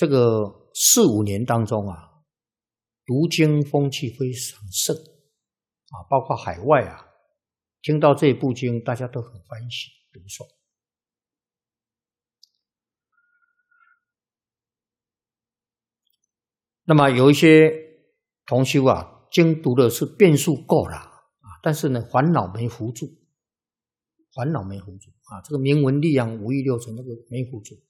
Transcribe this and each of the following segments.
这个4、5年当中啊，读经风气非常盛啊，包括海外啊，听到这部经，大家都很欢喜读诵。那么有一些同修啊，经读的是遍数够了啊，但是呢，烦恼没扶住，烦恼没扶住啊，这个明文力量5欲6尘那个没扶住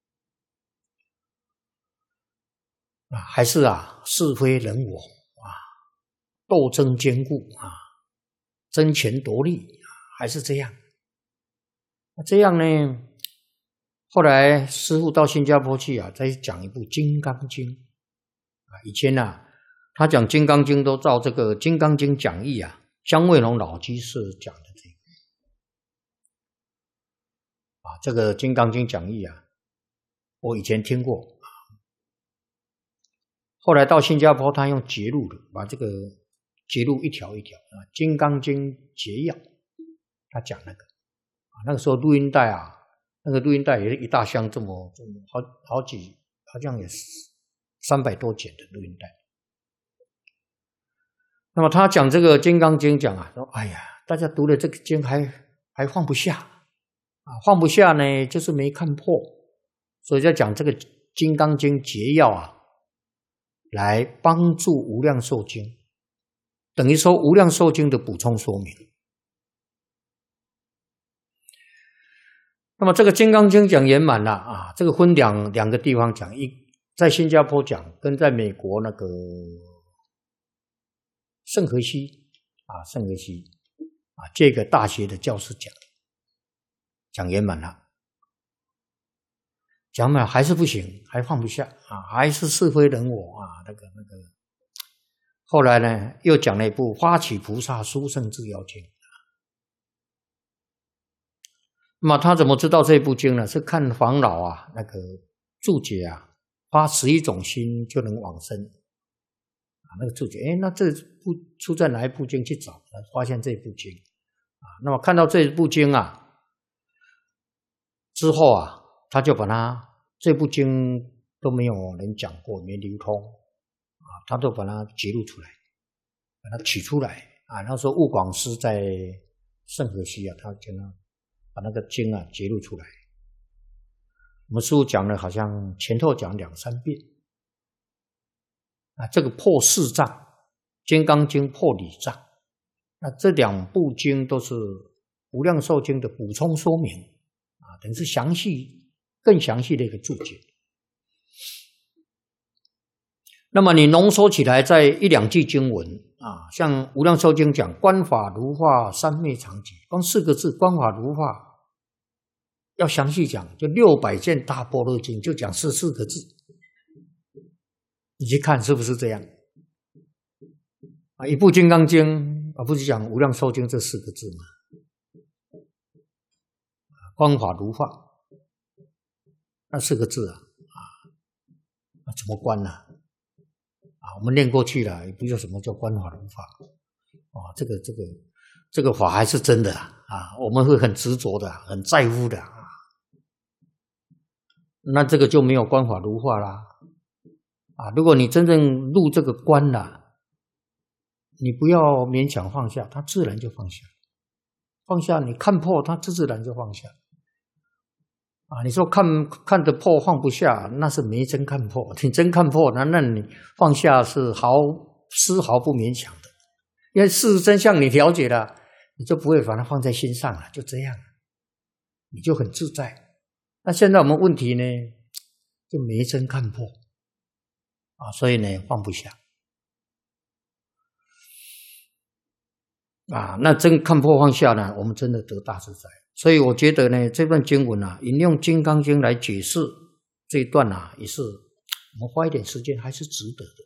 啊，还是啊是非人我啊，斗争坚固啊，争权夺利啊，还是这样。那这样呢，后来师父到新加坡去啊，再讲一部《金刚经》啊，以前啊，他讲《金刚经》都照这个《金刚经》讲义啊，姜惠龙老居士讲的这个啊，这个《金刚经》讲义啊，我以前听过。后来到新加坡，他用节录的，把这个节录一条一条啊，《金刚经》节要，他讲那个啊，那个时候录音带啊，那个录音带也是一大箱，这么好几，好像也是300多卷的录音带。那么他讲这个《金刚经》讲啊，说哎呀，大家读了这个经还放不下啊，放不下呢，就是没看破，所以在讲这个《金刚经》节要啊。来帮助无量寿经，等于说无量寿经的补充说明。那么这个金刚经讲圆满了啊，这个分两个地方讲，在新加坡讲，跟在美国那个圣荷西啊这个大学的教师讲圆满了。讲嘛还是不行，还放不下啊，还是是非人我啊，那个。后来呢，又讲了一部《发起菩萨殊胜智要经》。那么他怎么知道这部经呢？是看黄老啊那个注解啊，发11种心就能往生啊，那个注解，那这部出在哪一部经去找？发现这部经啊，那么看到这部经啊之后啊，他就把这部经都没有人讲过，没流通啊，他都把它揭露出来，把它取出来啊。那时候悟广师在圣荷西啊，他就把那个经啊揭露出来。我们师父讲了，好像前后讲2、3遍啊。这个破4障，《金刚经》破理障，那这2部经都是无量寿经的补充说明啊，等于是更详细的一个注解。那么你浓缩起来，在1、2句经文啊，像无量寿经讲观法如化三昧常寂，光4个字观法如化，要详细讲，就600卷大般若经就讲4个字，你去看是不是这样啊？一部金刚经不是讲无量寿经这4个字吗？观法如化那4个字啊，怎么观呢？啊，我们念过去了，也不知道什么叫观法如法啊。这个法还是真的啊，我们会很执着的，很在乎的啊。那这个就没有观法如法啦啊！如果你真正入这个观了，你不要勉强放下，它自然就放下。放下你看破，它自然就放下。啊，你说看得破放不下，那是没真看破。你真看破，那你放下是丝毫不勉强的，因为事实真相你了解了，你就不会把它放在心上了，就这样，你就很自在。那现在我们问题呢，就没真看破啊，所以呢放不下啊。那真看破放下呢，我们真的得大自在。所以我觉得呢，这段经文啊，引用《金刚经》来解释这一段啊，也是我们花一点时间还是值得的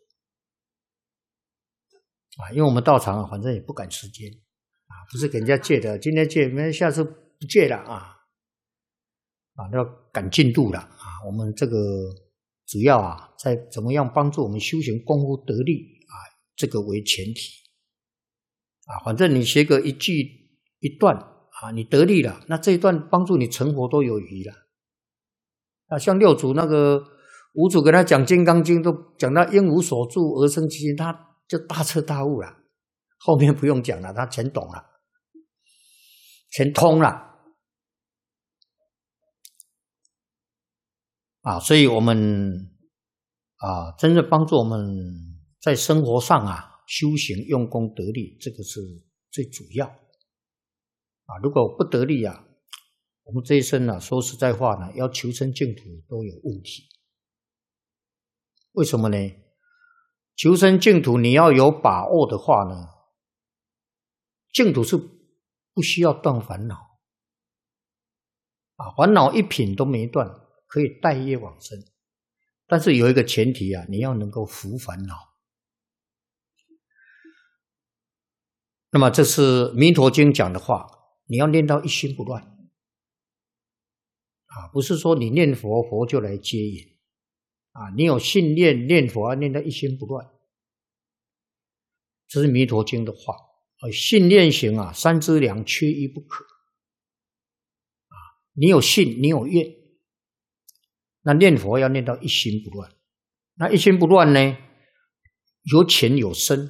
啊。因为我们道场反正也不赶时间啊，不是给人家借的，今天借，明天下次不借了啊，要赶进度了啊。我们这个主要啊，在怎么样帮助我们修行功夫得力啊，这个为前提啊。反正你学个一句一段啊，你得力了，那这一段帮助你成佛都有余了。啊，像六祖那个五祖跟他讲《金刚经》，都讲到应无所住而生其心，他就大彻大悟了。后面不用讲了，他全懂了，全通了。所以我们真正帮助我们在生活上修行用功得力，这个是最主要。如果不得力我们这一生说实在话要求生净土都有问题。为什么呢？求生净土你要有把握的话呢，净土是不需要断烦恼烦恼一品都没断，可以带业往生。但是有一个前提你要能够伏烦恼。那么这是弥陀经讲的话，你要念到一心不乱不是说你念佛，佛就来接引你有信念，念佛要念到一心不乱。这是弥陀经的话。信念行三资粮缺一不可你有信，你有愿，那念佛要念到一心不乱。那一心不乱呢，有浅有深。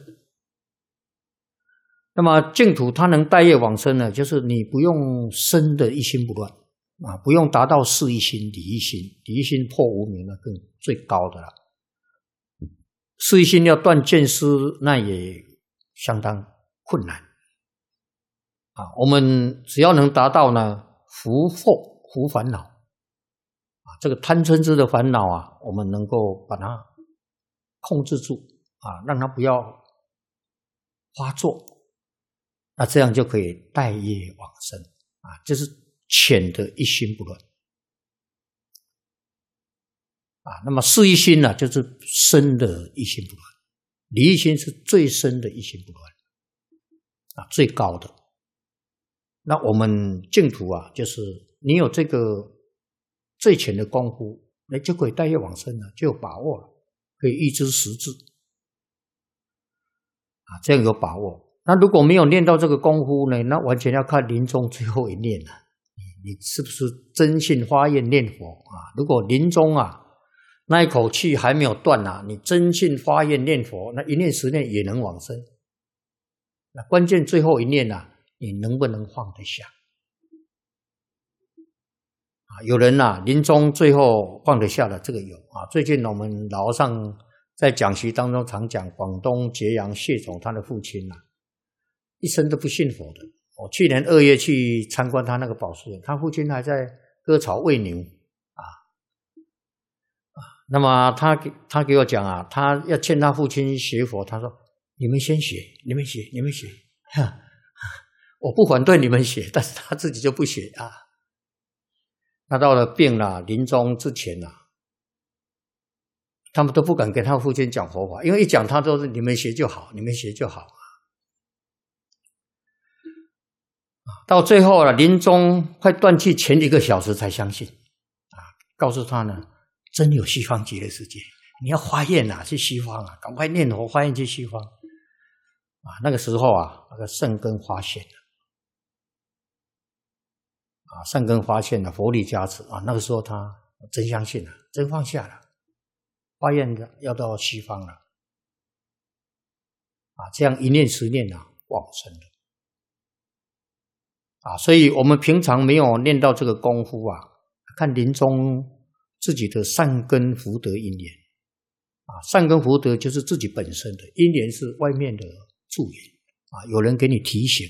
那么净土它能带业往生呢，就是你不用深的一心不乱不用达到事一心、理一心。理一心破无明更最高的了。事一心要断见思，那也相当困难我们只要能达到呢伏烦恼这个贪嗔痴的烦恼我们能够把它控制住让它不要发作，那这样就可以带业往生这是浅的一心不乱那么事一心呢，就是深的一心不乱。理一心是最深的一心不乱最高的。那我们净土就是你有这个最浅的功夫，那就可以带业往生了，就有把握了，可以预知时至这样有把握。那如果没有练到这个功夫呢，那完全要看临终最后一念了，你是不是真信发愿念佛如果临终那一口气还没有断你真信发愿念佛，那一念十念也能往生。那关键最后一念你能不能放得下有人临终最后放得下的，这个有最近我们老和尚在讲习当中常讲，广东揭阳谢总他的父亲一生都不信佛的。我去年2月去参观他那个宝树园，他父亲还在割草喂牛那么他给我讲他要劝他父亲学佛，他说你们先学，你们学我不反对你们学，但是他自己就不学他到了病了，临终之前他们都不敢跟他父亲讲佛法，因为一讲他都是你们学就好，你们学就好到最后临终快断气前1个小时才相信告诉他呢，真有西方极乐世界，你要发愿去西方赶快念佛发愿去西方那个时候那个善根发现了善根发现了，佛力加持那个时候他真相信了，真放下了，发愿要到西方了这样一念十念往生了所以我们平常没有念到这个功夫看临终自己的善根福德因缘善根福德就是自己本身的，因缘是外面的助缘有人给你提醒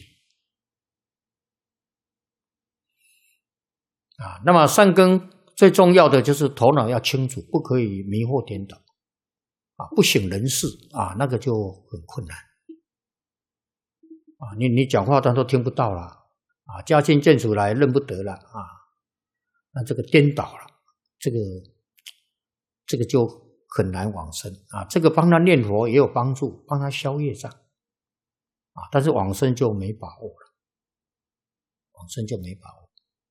那么善根最重要的就是头脑要清楚，不可以迷惑颠倒不省人事那个就很困难你讲话他都听不到了家亲眷属来认不得了那这个颠倒了，这个就很难往生这个帮他念佛也有帮助，帮他消业障但是往生就没把握了，往生就没把握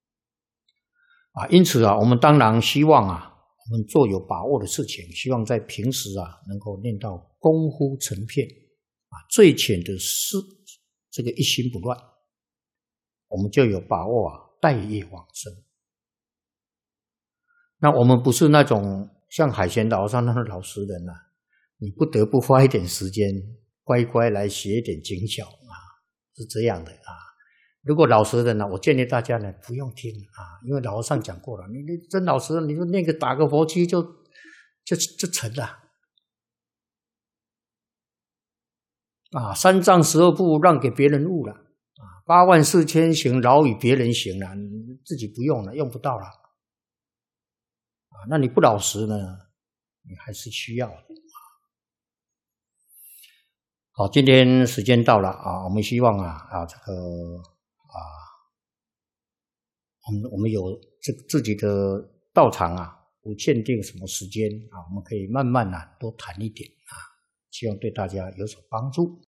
因此我们当然希望我们做有把握的事情，希望在平时能够念到功夫成片最浅的是这个一心不乱，我们就有把握带业往生。那我们不是那种像海贤老上那个老实人啊，你不得不花一点时间，乖乖来学一点经教啊，是这样的啊。如果老实人呢，我建议大家呢不用听啊，因为老和尚讲过了，你真老实人，你说那个打个佛七就成了啊，3藏12部让给别人悟了啊，8万4千行饶与别人行了，你自己不用了，用不到了啊。那你不老实呢，你还是需要的。好，今天时间到了啊，我们希望这个我们有自己的道场啊，不限定什么时间啊，我们可以慢慢多谈一点啊，希望对大家有所帮助。